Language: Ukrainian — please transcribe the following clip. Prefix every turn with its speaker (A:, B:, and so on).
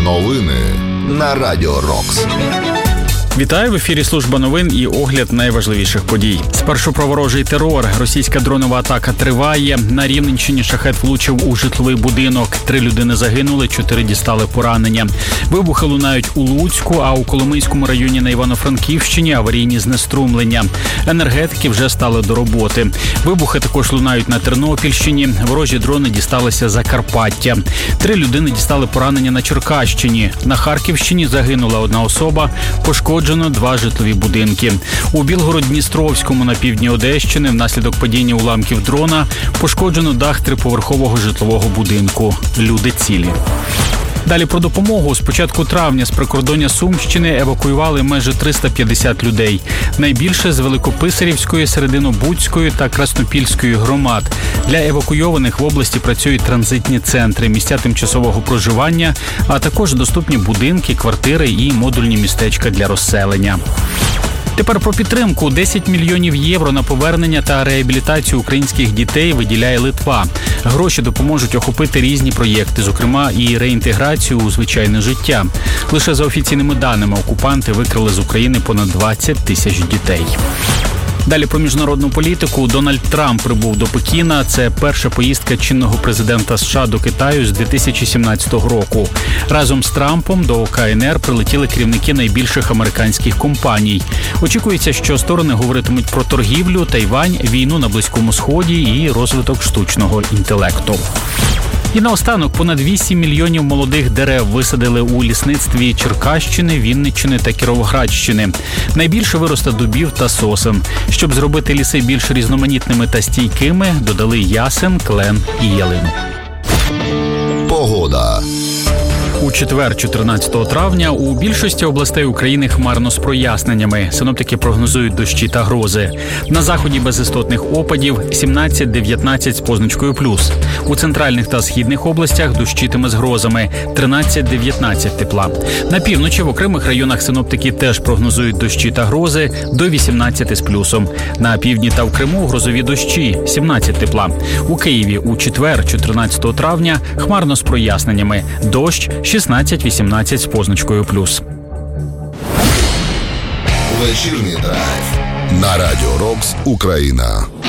A: Новини на Радіо Рокс.
B: Вітаю, в ефірі служба новин і огляд найважливіших подій. Спершу про ворожий терор. Російська дронова атака триває. На Рівненщині шахет влучив у житловий будинок. 3 людини загинули, 4 дістали поранення. Вибухи лунають у Луцьку, а у Коломийському районі на Івано-Франківщині аварійні знеструмлення. Енергетики вже стали до роботи. Вибухи також лунають на Тернопільщині. Ворожі дрони дісталися Закарпаття. 3 людини дістали поранення на Черкащині. На Харківщині загинула 1 особа, пошкоджено 2 житлові будинки. У Білгород-Дністровському на півдні Одещини внаслідок падіння уламків дрона пошкоджено дах 3-поверхового житлового будинку. Люди цілі. Далі про допомогу. З початку травня з прикордоння Сумщини евакуювали майже 350 людей. Найбільше з Великописарівської, Серединобудської та Краснопільської громад. Для евакуйованих в області працюють транзитні центри, місця тимчасового проживання, а також доступні будинки, квартири і модульні містечка для розселення. Тепер про підтримку. 10 мільйонів євро на повернення та реабілітацію українських дітей виділяє Литва. Гроші допоможуть охопити різні проєкти, зокрема і реінтеграцію у звичайне життя. Лише за офіційними даними окупанти викрали з України понад 20 тисяч дітей. Далі про міжнародну політику. Дональд Трамп прибув до Пекіна. Це перша поїздка чинного президента США до Китаю з 2017 року. Разом з Трампом до КНР прилетіли керівники найбільших американських компаній. Очікується, що сторони говоритимуть про торгівлю, Тайвань, війну на Близькому Сході і розвиток штучного інтелекту. І наостанок, понад 8 мільйонів молодих дерев висадили у лісництві Черкащини, Вінниччини та Кіровоградщини. Найбільше виросте дубів та сосен. Щоб зробити ліси більш різноманітними та стійкими, додали ясен, клен і ялину.
A: Погода.
B: У четвер, 14 травня, у більшості областей України хмарно з проясненнями. Синоптики прогнозують дощі та грози. На заході без істотних опадів 17-19 з позначкою плюс. У центральних та східних областях дощитиме з грозами 13-19 тепла. На півночі в окремих районах синоптики теж прогнозують дощі та грози до 18 з плюсом. На півдні та в Криму грозові дощі 17 тепла. У Києві у четвер, 14 травня, хмарно з проясненнями. Дощ 16-18 з позначкою плюс.
A: Вечірній драйв на Радіо Рокс Україна.